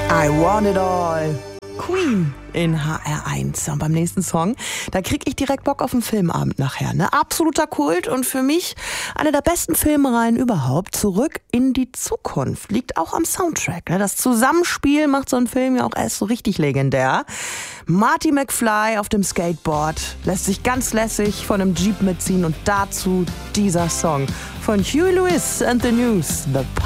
I Want It All. Queen in HR1. Und beim nächsten Song, da krieg ich direkt Bock auf einen Filmabend nachher. Ne? Absoluter Kult und für mich eine der besten Filmreihen überhaupt. Zurück in die Zukunft. Liegt auch am Soundtrack. Ne? Das Zusammenspiel macht so einen Film ja auch erst so richtig legendär. Marty McFly auf dem Skateboard lässt sich ganz lässig von einem Jeep mitziehen und dazu dieser Song von Huey Lewis and the News, The